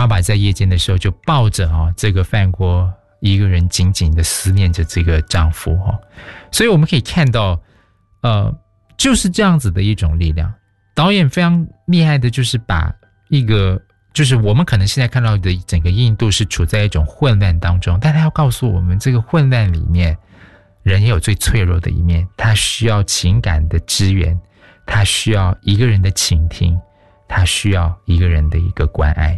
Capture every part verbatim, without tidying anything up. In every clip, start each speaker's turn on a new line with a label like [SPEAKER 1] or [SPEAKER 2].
[SPEAKER 1] Prabha 在夜间的时候就抱着哦这个范郭一个人紧紧的思念着这个丈夫哦，所以我们可以看到，呃，就是这样子的一种力量。导演非常厉害的，就是把一个就是我们可能现在看到的整个印度是处在一种混乱当中，但他要告诉我们，这个混乱里面，人也有最脆弱的一面，他需要情感的支援，他需要一个人的倾听，他需要一个人的一个关爱。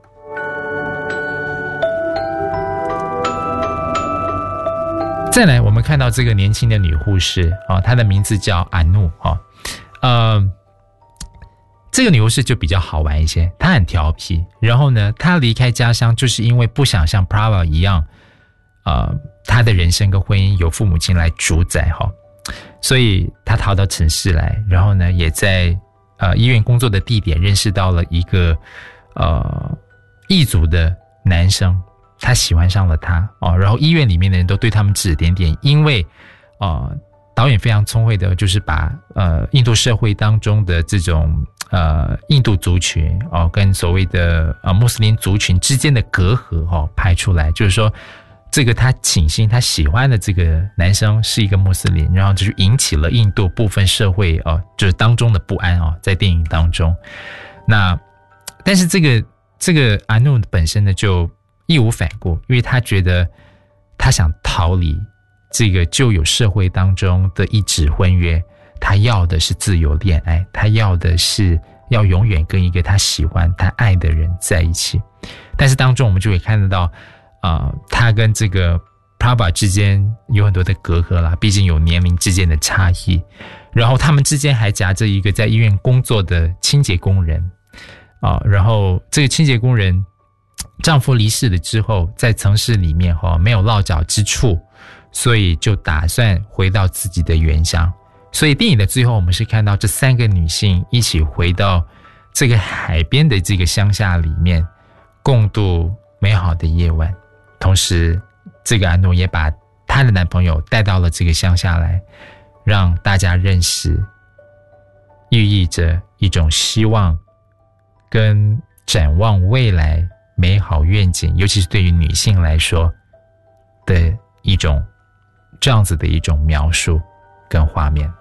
[SPEAKER 1] 再来，我们看到这个年轻的女护士啊，她的名字叫阿努啊，呃，这个女护士就比较好玩一些，她很调皮，然后呢，她离开家乡就是因为不想像 Prabha 一样，呃，她的人生跟婚姻由父母亲来主宰哈，所以她逃到城市来，然后呢，也在呃医院工作的地点认识到了一个呃异族的男生。他喜欢上了他哦，然后医院里面的人都对他们指指点点，因为呃导演非常聪慧的，就是把呃印度社会当中的这种呃印度族群哦跟所谓的呃穆斯林族群之间的隔阂哦拍出来，就是说这个他倾心他喜欢的这个男生是一个穆斯林，然后就是引起了印度部分社会哦就是当中的不安哦，在电影当中。那但是这个这个阿努本身呢就义无反顾，因为他觉得他想逃离这个旧有社会当中的一纸婚约，他要的是自由恋爱，他要的是要永远跟一个他喜欢他爱的人在一起。但是当中我们就会看得到呃，他跟这个 Prabha 之间有很多的隔阂啦，毕竟有年龄之间的差异，然后他们之间还夹着一个在医院工作的清洁工人啊、呃，然后这个清洁工人丈夫离世了之后，在城市里面哈没有落脚之处，所以就打算回到自己的原乡。所以电影的最后，我们是看到这三个女性一起回到这个海边的这个乡下里面，共度美好的夜晚。同时，这个安诺也把她的男朋友带到了这个乡下来，让大家认识，寓意着一种希望跟展望未来美好愿景，尤其是对于女性来说的一种这样子的一种描述跟画面。